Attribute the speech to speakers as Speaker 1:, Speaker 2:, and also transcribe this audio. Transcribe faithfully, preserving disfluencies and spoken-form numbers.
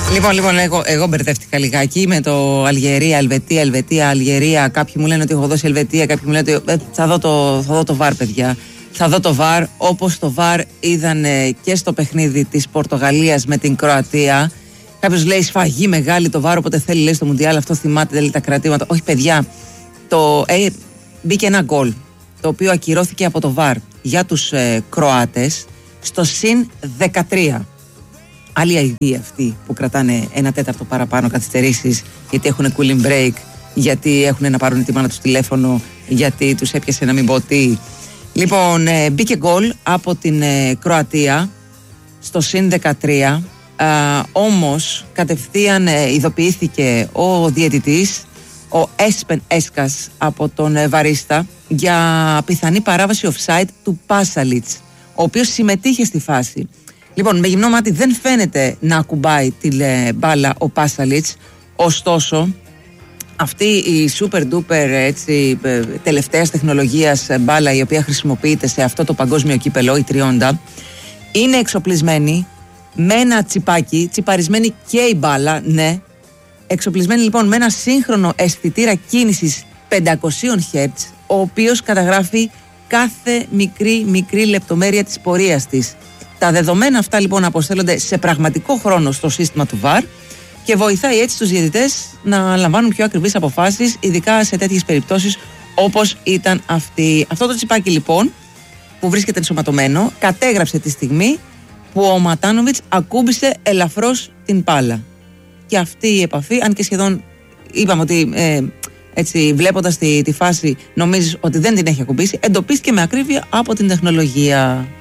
Speaker 1: Λοιπόν, λοιπόν εγώ, εγώ μπερδεύτηκα λιγάκι με το Αλγερία, Ελβετία, Ελβετία, Αλγερία. Κάποιοι μου λένε ότι έχω δώσει Ελβετία, κάποιοι μου λένε ότι ε, θα, δω το, θα δω το βαρ, παιδιά. Θα δω το βαρ, όπως το βαρ είδαν ε, και στο παιχνίδι της Πορτογαλίας με την Κροατία. Κάποιος λέει σφαγή μεγάλη το βαρ, όποτε θέλει λέει στο Μουντιάλ, αυτό θυμάται, δεν λέει τα κρατήματα. Όχι, παιδιά, το, ε, μπήκε ένα γκολ, το οποίο ακυρώθηκε από το βαρ για τους ε, Κροάτες στο συν δεκατρία. Άλλη αηδία αυτοί που κρατάνε ένα τέταρτο παραπάνω καθυστερήσεις, γιατί έχουν cooling break, γιατί έχουν να πάρουν τη μάνα τους τηλέφωνο, γιατί τους έπιασε να μην πω τι. Λοιπόν, ε, μπήκε γκολ από την ε, Κροατία στο συν δεκατρία, ε, όμως κατευθείαν ε, ειδοποιήθηκε ο διαιτητής, ο Έσπεν Έσκας από τον ε, Βαρίστα, για πιθανή παράβαση offside του Πάσαλιτς, ο οποίος συμμετείχε στη φάση. Λοιπόν, με γυμνό μάτι δεν φαίνεται να ακουμπάει τη ε, μπάλα ο Πάσαλιτς, ωστόσο αυτή η super duper έτσι, τελευταίας τεχνολογίας μπάλα, η οποία χρησιμοποιείται σε αυτό το παγκόσμιο κύπελο, η τριάντα, είναι εξοπλισμένη με ένα τσιπάκι, τσιπαρισμένη και η μπάλα, ναι, εξοπλισμένη λοιπόν με ένα σύγχρονο αισθητήρα κίνησης πεντακόσια χερτζ, ο οποίος καταγράφει κάθε μικρή μικρή λεπτομέρεια της πορείας της. Τα δεδομένα αυτά λοιπόν αποστέλλονται σε πραγματικό χρόνο στο σύστημα του βαρ και βοηθάει έτσι τους διαιτητές να λαμβάνουν πιο ακριβείς αποφάσεις, ειδικά σε τέτοιες περιπτώσεις όπως ήταν αυτή. Αυτό το τσιπάκι λοιπόν που βρίσκεται ενσωματωμένο κατέγραψε τη στιγμή που ο Ματάνοβιτς ακούμπησε ελαφρώς την μπάλα. Και αυτή η επαφή, αν και σχεδόν είπαμε ότι ε, έτσι βλέποντας τη, τη φάση νομίζεις ότι δεν την έχει ακουμπήσει, εντοπίστηκε με ακρίβεια από την τεχνολογία.